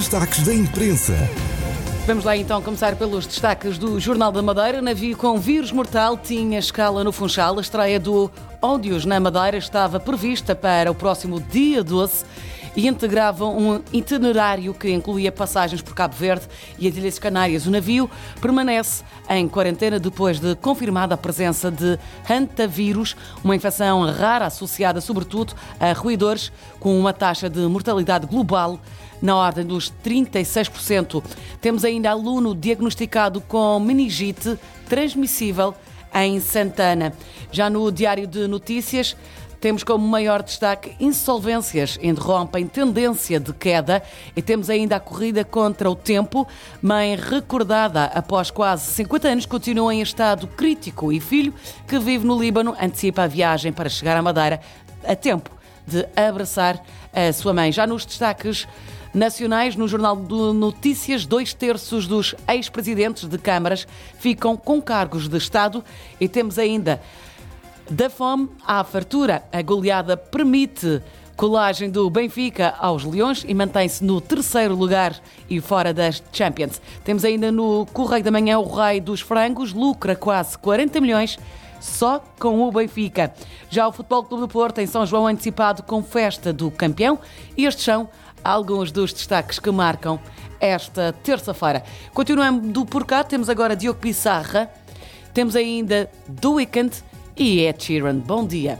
destaques da imprensa. Vamos lá então começar pelos destaques do Jornal da Madeira. Navio com vírus mortal tinha escala no Funchal. A estreia do Ódios na Madeira estava prevista para o próximo dia 12 e integrava um itinerário que incluía passagens por Cabo Verde e as Ilhas Canárias. O navio permanece em quarentena depois de confirmada a presença de hantavírus, uma infecção rara associada sobretudo a roedores, com uma taxa de mortalidade global na ordem dos 36%. Temos ainda aluno diagnosticado com meningite transmissível em Santana. Já no Diário de Notícias, temos como maior destaque insolvências interrompem tendência de queda e temos ainda a corrida contra o tempo. Mãe recordada após quase 50 anos continua em estado crítico e filho que vive no Líbano antecipa a viagem para chegar à Madeira a tempo de abraçar a sua mãe. Já nos destaques nacionais, no Jornal de Notícias, 2/3 dos ex-presidentes de câmaras ficam com cargos de Estado e temos ainda da fome à fartura. A goleada permite colagem do Benfica aos Leões e mantém-se no 3º lugar e fora das Champions. Temos ainda no Correio da Manhã o rei dos frangos, lucra quase 40 milhões só com o Benfica. Já o Futebol Clube do Porto em São João antecipado com festa do campeão. E estes são alguns dos destaques que marcam esta terça-feira. Continuando por cá, temos agora Diogo Pissarra, temos ainda The Weeknd e Ed Sheeran. Bom dia.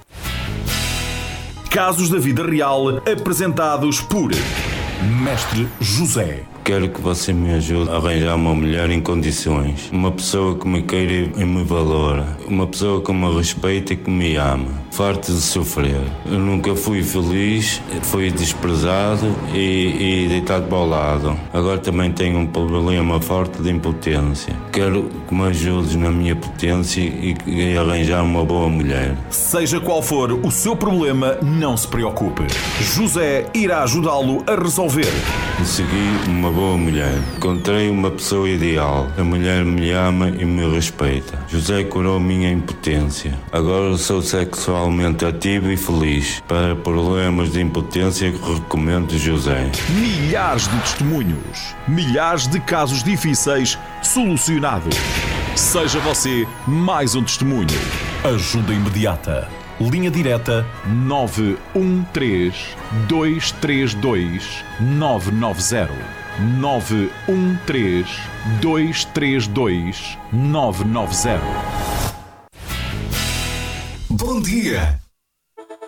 Casos da vida real apresentados por Mestre José. Quero que você me ajude a arranjar uma mulher em condições. Uma pessoa que me queira e me valora. Uma pessoa que me respeita e que me ama. Farto de sofrer. Eu nunca fui feliz, fui desprezado e deitado para o lado. Agora também tenho um problema forte de impotência. Quero que me ajudes na minha potência e arranjar uma boa mulher. Seja qual for o seu problema, não se preocupe. José irá ajudá-lo a resolver. Consegui uma boa mulher. Encontrei uma pessoa ideal. A mulher me ama e me respeita. José curou minha impotência. Agora sou sexualmente ativo e feliz. Para problemas de impotência, recomendo José. Milhares de testemunhos. Milhares de casos difíceis solucionados. Seja você mais um testemunho. Ajuda imediata. Linha direta 913 232 990. 913 232 990. Bom dia!